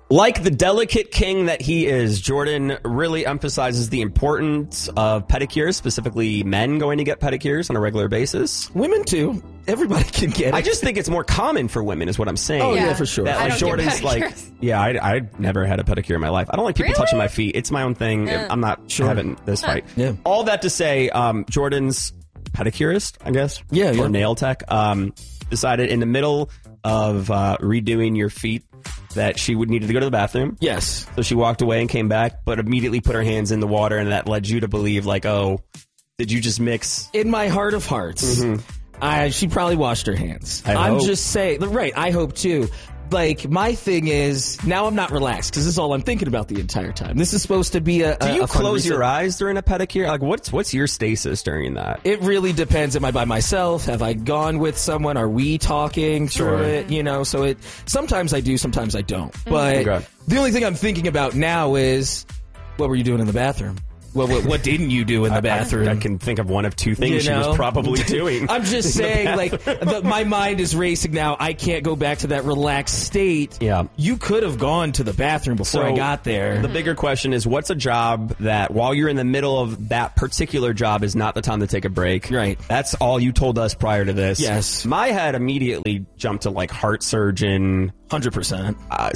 Like the delicate king that he is, Jordan really emphasizes the importance of pedicures, specifically men going to get pedicures on a regular basis. Women too. Everybody can get it. I just think it's more common for women is what I'm saying. Oh, yeah, for sure. That, like, Jordan's like, yeah, I never had a pedicure in my life. I don't like people touching my feet. It's my own thing. I'm not having this fight. Yeah. All that to say, Jordan's pedicurist, I guess, or nail tech, decided in the middle of redoing your feet that she would needed to go to the bathroom. Yes. So she walked away and came back, but immediately put her hands in the water, and that led you to believe, like, oh, did you just mix? In my heart of hearts, she probably washed her hands. I'm just saying, right, I hope too. Like, my thing is, now I'm not relaxed because this is all I'm thinking about the entire time. This is supposed to be Do you close your eyes during a pedicure? Like, what's your stasis during that? It really depends. Am I by myself? Have I gone with someone? Are we talking through it? You know, so sometimes I do, sometimes I don't. But the only thing I'm thinking about now is, what were you doing in the bathroom? What didn't you do in the bathroom? I can think of one of two things she was probably doing. I'm just saying, like, my mind is racing now. I can't go back to that relaxed state. Yeah. You could have gone to the bathroom before I got there. The bigger question is, what's a job that, while you're in the middle of that particular job, is not the time to take a break? Right. That's all you told us prior to this. Yes. My head immediately jumped to, like, heart surgeon, 100%.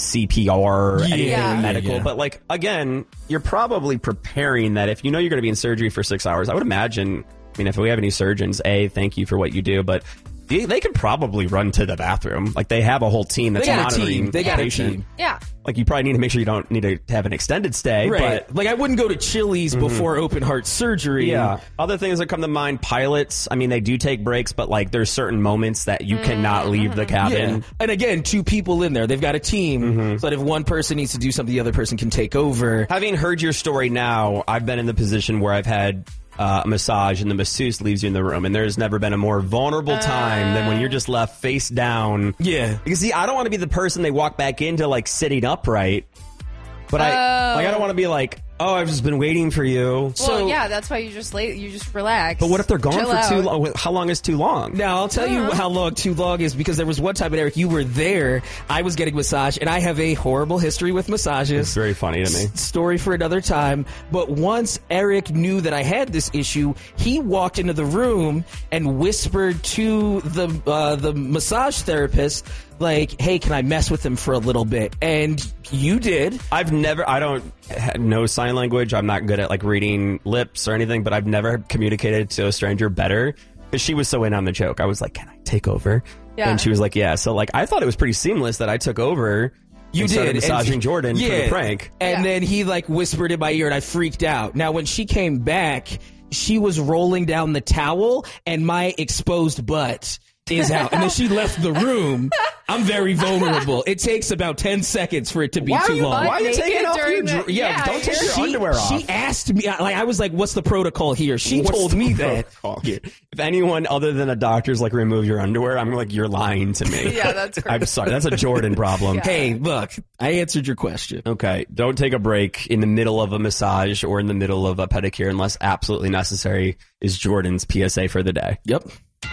CPR, anything medical. Yeah. But, like, again, you're probably preparing that if you know you're going to be in surgery for 6 hours. I would imagine, I mean, if we have any surgeons, thank you for what you do, but they could probably run to the bathroom. Like, they have a whole team that's monitoring the patient. Yeah. Like, you probably need to make sure you don't need to have an extended stay. Right. But, like, I wouldn't go to Chili's before open heart surgery. Yeah. Other things that come to mind, pilots, I mean, they do take breaks, but, like, there's certain moments that you cannot leave the cabin. Yeah. And again, 2 people in there. They've got a team, so that if one person needs to do something, the other person can take over. Having heard your story now, I've been in the position where I've had a massage and the masseuse leaves you in the room, and there's never been a more vulnerable time than when you're just left face down. Yeah. Because, see, I don't want to be the person they walk back into, like, sitting upright. But I don't want to be like, oh, I've just been waiting for you. Well, yeah, that's why you just relax. But what if they're gone Chill for out. too long? How long is too long? Now, I'll tell you how long too long is, because there was one time, and Eric, you were there, I was getting massage, and I have a horrible history with massages. It's very funny to me. Story for another time. But once Eric knew that I had this issue, he walked into the room and whispered to the massage therapist, like, hey, can I mess with him for a little bit? And you did. I don't know sign language. I'm not good at, like, reading lips or anything, but I've never communicated to a stranger better, because she was so in on the joke. I was like, can I take over? Yeah. And she was like, yeah. So, like, I thought it was pretty seamless that I took over. You started did. massaging Jordan for the prank. And then he, like, whispered in my ear, and I freaked out. Now, when she came back, she was rolling down the towel, and my exposed butt is out. And then she left the room. I'm very vulnerable. It takes about 10 seconds for it to be too long. Why are you taking off your don't take your underwear off. She asked me, like, I was like, what's the protocol here? She told me that. If anyone other than a doctor's like, remove your underwear, I'm like, you're lying to me. Yeah, that's correct. I'm sorry. That's a Jordan problem. Hey, look, I answered your question. Okay. Don't take a break in the middle of a massage or in the middle of a pedicure unless absolutely necessary, is Jordan's PSA for the day. Yep.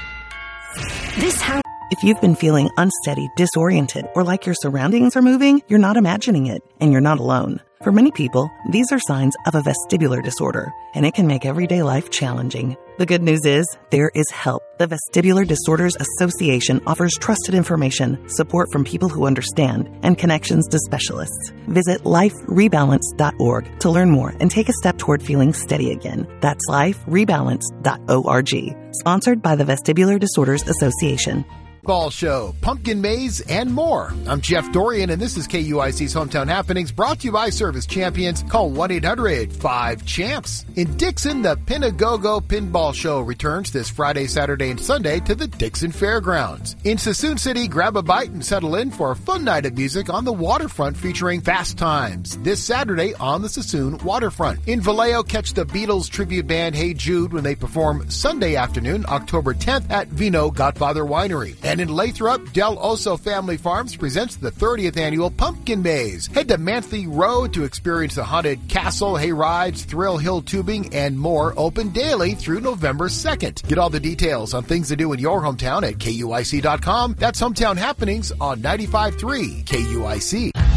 If you've been feeling unsteady, disoriented, or like your surroundings are moving, you're not imagining it, and you're not alone. For many people, these are signs of a vestibular disorder, and it can make everyday life challenging. The good news is, there is help. The Vestibular Disorders Association offers trusted information, support from people who understand, and connections to specialists. Visit liferebalance.org to learn more and take a step toward feeling steady again. That's liferebalance.org. Sponsored by the Vestibular Disorders Association. Ball Show, Pumpkin Maze, and more. I'm Jeff Dorian, and this is KUIC's Hometown Happenings, brought to you by Service Champions. Call 1-800-5-CHAMPS. In Dixon, the Pinagogo Pinball Show returns this Friday, Saturday, and Sunday to the Dixon Fairgrounds. In Sassoon City, grab a bite and settle in for a fun night of music on the waterfront featuring Fast Times this Saturday on the Sassoon waterfront. In Vallejo, catch the Beatles tribute band Hey Jude when they perform Sunday afternoon, October 10th at Vino Godfather Winery. And in Lathrop, Del Oso Family Farms presents the 30th annual Pumpkin Maze. Head to Manthey Road to experience the haunted castle, hay rides, Thrill Hill tubing, and more, open daily through November 2nd. Get all the details on things to do in your hometown at KUIC.com. That's Hometown Happenings on 95.3 KUIC.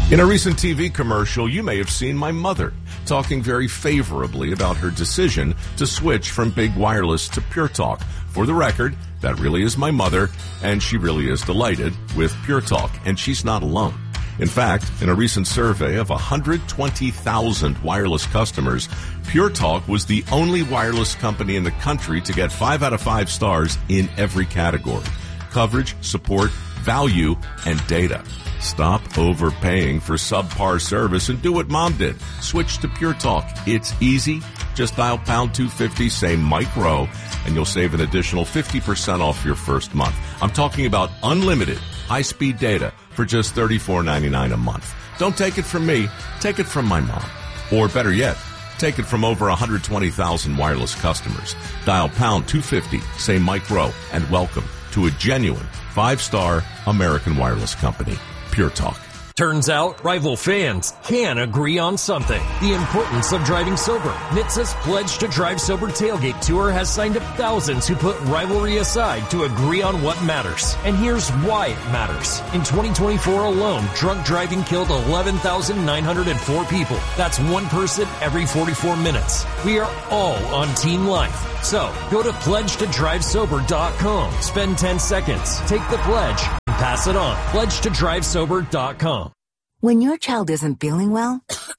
In a recent TV commercial, you may have seen my mother talking very favorably about her decision to switch from big wireless to Pure Talk. For the record, that really is my mother, and she really is delighted with Pure Talk, and she's not alone. In fact, in a recent survey of 120,000 wireless customers, Pure Talk was the only wireless company in the country to get 5 out of 5 stars in every category: coverage, support, value, and data. Stop overpaying for subpar service and do what Mom did. Switch to Pure Talk. It's easy. Just dial pound 250, say Mike Rowe, and you'll save an additional 50% off your first month. I'm talking about unlimited high-speed data for just $34.99 a month. Don't take it from me. Take it from my mom. Or better yet, take it from over 120,000 wireless customers. Dial pound 250, say Mike Rowe, and welcome to a genuine 5-star American wireless company. Pure Talk. Turns out, rival fans can agree on something. The importance of driving sober. NHTSA's Pledge to Drive Sober Tailgate Tour has signed up thousands who put rivalry aside to agree on what matters. And here's why it matters. In 2024 alone, drunk driving killed 11,904 people. That's one person every 44 minutes. We are all on Team Life. So, go to pledgetodrivesober.com. Spend 10 seconds. Take the pledge. Pass it on. pledgetodrivesober.com. When your child isn't feeling well,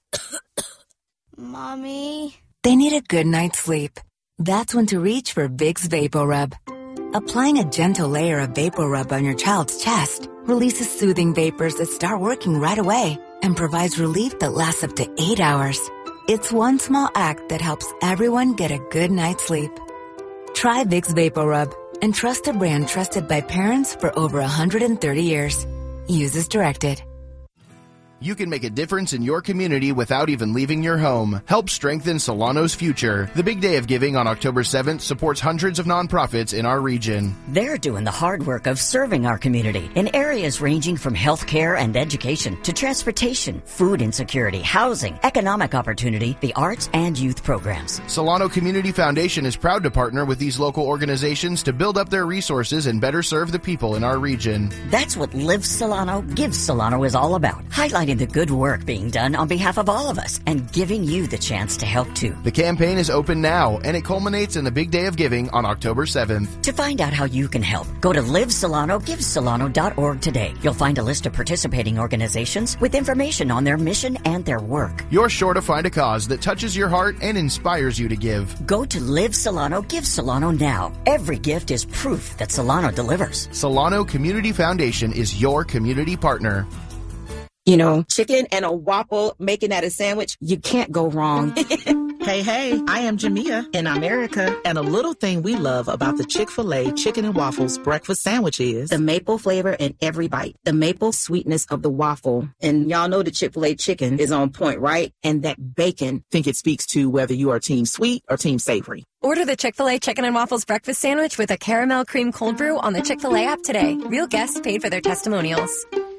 Mommy, they need a good night's sleep. That's when to reach for Vicks VapoRub. Applying a gentle layer of VapoRub on your child's chest releases soothing vapors that start working right away and provides relief that lasts up to 8 hours. It's one small act that helps everyone get a good night's sleep. Try Vicks VapoRub and trust a brand trusted by parents for over 130 years. Use as directed. You can make a difference in your community without even leaving your home. Help strengthen Solano's future. The Big Day of Giving on October 7th supports hundreds of nonprofits in our region. They're doing the hard work of serving our community in areas ranging from healthcare and education to transportation, food insecurity, housing, economic opportunity, the arts, and youth programs. Solano Community Foundation is proud to partner with these local organizations to build up their resources and better serve the people in our region. That's what Live Solano, Give Solano is all about. Highlighting the good work being done on behalf of all of us and giving you the chance to help too. The campaign is open now and it culminates in the Big Day of Giving on October 7th. To find out how you can help, go to livesolano.org today. You'll find a list of participating organizations with information on their mission and their work. You're sure to find a cause that touches your heart and inspires you to give. Go to Live Solano, Give Solano now. Every gift is proof that Solano delivers. Solano Community Foundation is your community partner. You know, chicken and a waffle, making that a sandwich, you can't go wrong. Hey, I am Jamia in America, and a little thing we love about the Chick-fil-A Chicken and Waffles breakfast sandwich is the maple flavor in every bite, the maple sweetness of the waffle. And y'all know the Chick-fil-A chicken is on point, right? And that bacon. Think it speaks to whether you are team sweet or team savory. Order the Chick-fil-A Chicken and Waffles breakfast sandwich with a caramel cream cold brew on the Chick-fil-A app today. Real guests paid for their testimonials.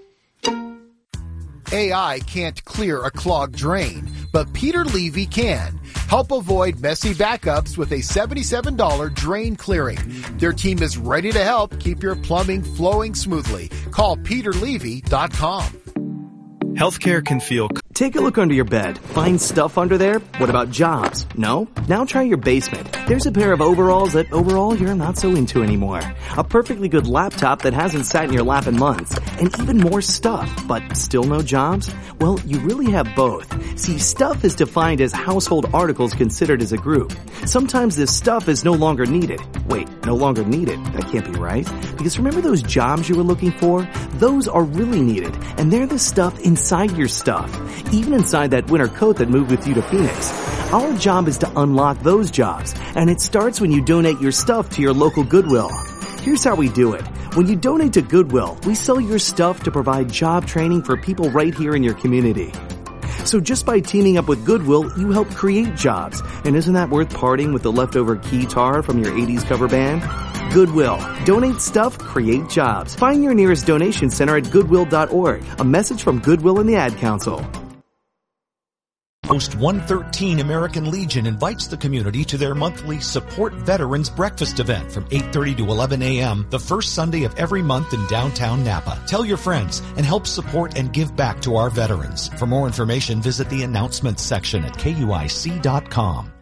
AI can't clear a clogged drain, but Peter Levy can. Help avoid messy backups with a $77 drain clearing. Their team is ready to help keep your plumbing flowing smoothly. Call peterlevy.com. Healthcare can feel... Take a look under your bed. Find stuff under there? What about jobs? No? Now try your basement. There's a pair of overalls that overall you're not so into anymore. A perfectly good laptop that hasn't sat in your lap in months. And even more stuff, but still no jobs? Well, you really have both. See, stuff is defined as household articles considered as a group. Sometimes this stuff is no longer needed. Wait, no longer needed? That can't be right. Because remember those jobs you were looking for? Those are really needed. And they're the stuff inside your stuff. Even inside that winter coat that moved with you to Phoenix. Our job is to unlock those jobs, and it starts when you donate your stuff to your local Goodwill. Here's how we do it. When you donate to Goodwill, we sell your stuff to provide job training for people right here in your community. So just by teaming up with Goodwill, you help create jobs. And isn't that worth parting with the leftover keytar from your 80s cover band? Goodwill. Donate stuff, create jobs. Find your nearest donation center at goodwill.org. A message from Goodwill and the Ad Council. Post 113 American Legion invites the community to their monthly Support Veterans Breakfast event from 8:30 to 11 a.m. the first Sunday of every month in downtown Napa. Tell your friends and help support and give back to our veterans. For more information, visit the announcements section at KUIC.com.